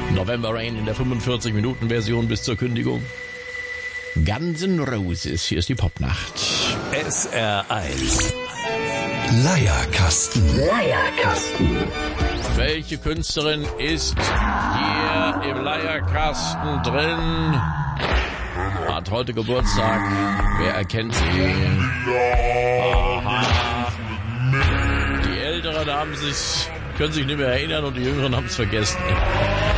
November Rain in der 45-Minuten-Version bis zur Kündigung. Guns N' Roses, hier ist die Popnacht. SR1 Leierkasten. Welche Künstlerin ist hier im Leierkasten drin? Hat heute Geburtstag. Wer erkennt sie? Aha. Die Älteren können sich nicht mehr erinnern und die Jüngeren haben es vergessen.